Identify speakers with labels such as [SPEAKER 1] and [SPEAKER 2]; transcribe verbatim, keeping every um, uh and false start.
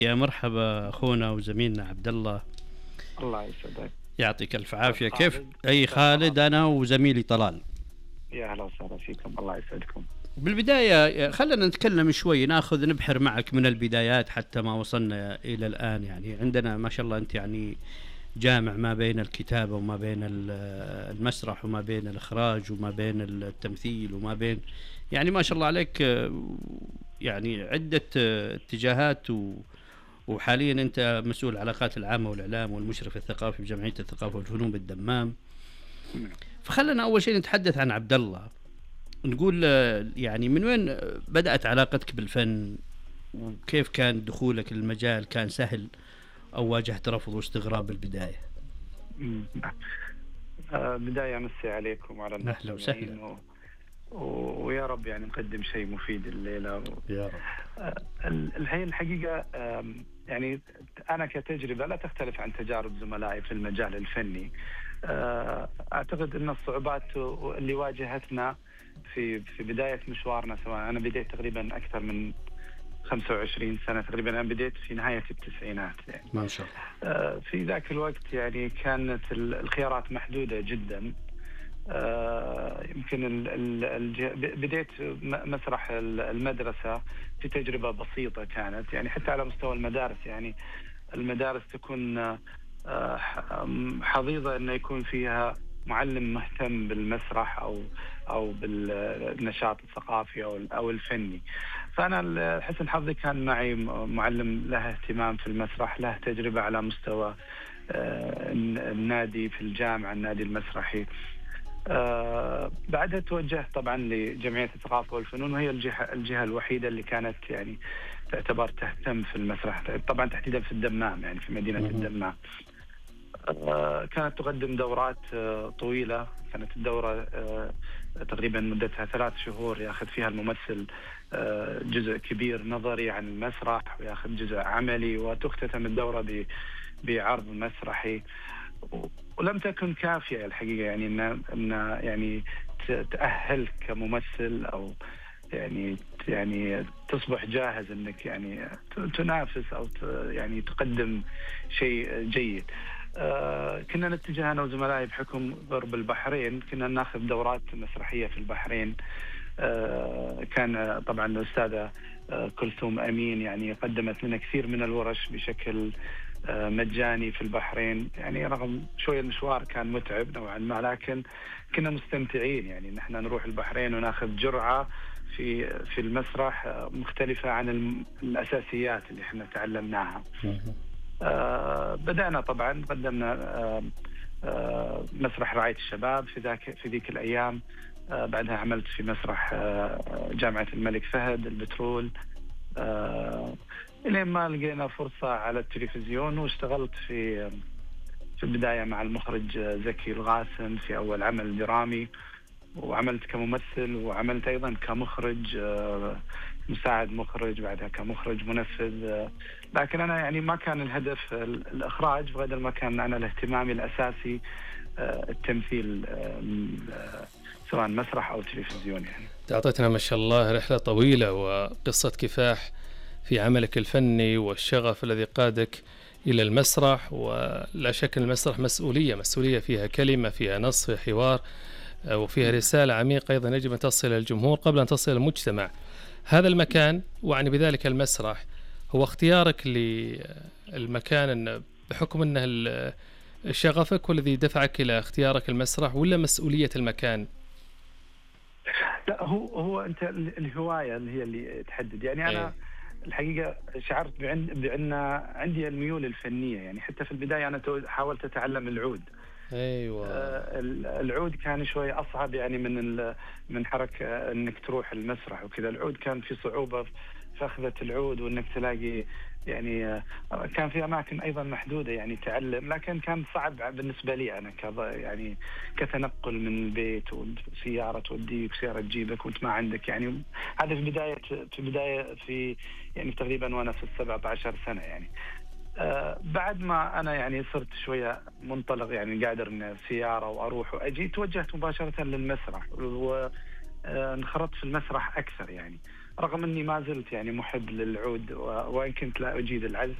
[SPEAKER 1] يا مرحبا أخونا وزميلنا عبد الله.
[SPEAKER 2] الله يسعدك.
[SPEAKER 1] يعطيك ألف عافية. كيف؟
[SPEAKER 2] خالد.
[SPEAKER 1] أي خالد، أنا وزميلي طلال.
[SPEAKER 2] يا هلا وسهلا فيكم، الله يسعدكم.
[SPEAKER 1] بالبداية خلنا نتكلم شوي، ناخذ نبحر معك من البدايات حتى ما وصلنا إلى الآن. يعني عندنا ما شاء الله أنت يعني جامع ما بين الكتابة وما بين المسرح وما بين الإخراج وما بين التمثيل وما بين، يعني ما شاء الله عليك، يعني عدة اتجاهات. و وحاليا أنت مسؤول العلاقات العامة والإعلام والمشرف الثقافي بجمعية الثقافة والفنون بالدمام. فخلنا أول شيء نتحدث عن عبد الله، نقول يعني من وين بدأت علاقتك بالفن، وكيف كان دخولك للمجال؟ كان سهل أو واجهت رفض واستغراب بالبداية؟
[SPEAKER 2] آه بداية أمسي عليكم وعلى
[SPEAKER 1] أهلا وسهلا.
[SPEAKER 2] و... و... ويا رب يعني نقدم شيء مفيد الليلة. و...
[SPEAKER 1] يا رب.
[SPEAKER 2] آه الحين الحقيقة آه يعني أنا كتجربة لا تختلف عن تجارب زملائي في المجال الفني. آه أعتقد أن الصعوبات اللي واجهتنا في في بداية مشوارنا، سواء أنا بديت تقريبا أكثر من خمسة وعشرين سنة تقريبا، أنا بديت في نهاية التسعينات يعني.
[SPEAKER 1] ما شاء
[SPEAKER 2] الله. في ذاك الوقت يعني كانت الخيارات محدودة جدا. يمكن ال ال بديت مسرح المدرسة في تجربة بسيطة كانت، يعني حتى على مستوى المدارس، يعني المدارس تكون حظيظة أنه يكون فيها معلم مهتم بالمسرح أو أو بالنشاط الثقافي أو أو الفني. فأنا حسن حظي كان معي معلم له اهتمام في المسرح، له تجربة على مستوى النادي في الجامعة، النادي المسرحي. بعدها توجهت طبعا لجمعية الثقافة والفنون، وهي الجهة الجهة الوحيدة اللي كانت يعني تعتبر تهتم في المسرح، طبعا تحديدا في الدمام، يعني في مدينة الدمام. كانت تقدم دورات طويلة. كانت الدورة تقريبا مدتها ثلاث شهور، ياخذ فيها الممثل جزء كبير نظري عن المسرح وياخذ جزء عملي، وتختتم الدورة بعرض مسرحي. ولم تكن كافية الحقيقة، يعني إن إن يعني تأهل كممثل أو يعني يعني تصبح جاهز إنك يعني تنافس أو يعني تقدم شيء جيد. آه كنا نتجه أنا وزملائي بحكم غرب البحرين، كنا ناخذ دورات مسرحية في البحرين. آه كان طبعا الأستاذة آه كلثوم أمين يعني قدمت لنا كثير من الورش بشكل آه مجاني في البحرين، يعني رغم شوية المشوار كان متعب نوعا ما، لكن كنا مستمتعين يعني نحن نروح البحرين وناخذ جرعة في في المسرح آه مختلفة عن الأساسيات اللي احنا تعلمناها. آه بدأنا طبعا قدمنا آه آه مسرح رعاية الشباب في ذاك في ذيك الأيام. آه بعدها عملت في مسرح آه جامعة الملك فهد البترول، آه إلين ما لقينا فرصة على التلفزيون، واشتغلت في في البداية مع المخرج زكي الغاسم في أول عمل درامي، وعملت كممثل، وعملت أيضا كمخرج آه مساعد مخرج، بعدها كمخرج منفذ. لكن أنا يعني ما كان الهدف الإخراج بقدر ما كان أنا الاهتمامي الأساسي التمثيل، سواء مسرح أو تلفزيون. يعني
[SPEAKER 3] تعطيتنا ما شاء الله رحلة طويلة وقصة كفاح في عملك الفني والشغف الذي قادك إلى المسرح. ولا شك أن المسرح مسؤولية مسؤولية فيها كلمة، فيها نص، فيها حوار، وفيها رسالة عميقة أيضا يجب أن تصل إلى الجمهور قبل أن تصل إلى المجتمع. هذا المكان وعني بذلك المسرح هو اختيارك للمكان بحكم أنه شغفك والذي دفعك إلى اختيارك المسرح، ولا مسؤولية المكان؟
[SPEAKER 2] لا، هو هو أنت الهواية اللي هي اللي تحدد. يعني أنا أيه. الحقيقة شعرت بأن بأن عندي الميول الفنية، يعني حتى في البداية أنا حاولت أتعلم العود.
[SPEAKER 3] ايوه.
[SPEAKER 2] آه العود كان شوي اصعب يعني من من حركه انك تروح المسرح وكذا. العود كان في صعوبه في اخذه العود، وانك تلاقي يعني آه كان في اماكن ايضا محدوده يعني تعلم، لكن كان صعب بالنسبه لي انا ك يعني كتنقل من البيت وسياره توديك سياره تجيبك وانت ما عندك. يعني هذا في بدايه في بدايه في يعني تقريبا وانا في السبعة عشر سنه. يعني آه بعد ما أنا يعني صرت شوية منطلق، يعني قادر إن سيارة وأروح وأجي، توجهت مباشرة للمسرح وانخرطت في المسرح أكثر. يعني رغم أني ما زلت يعني محب للعود، وإن كنت لا أجيد العزف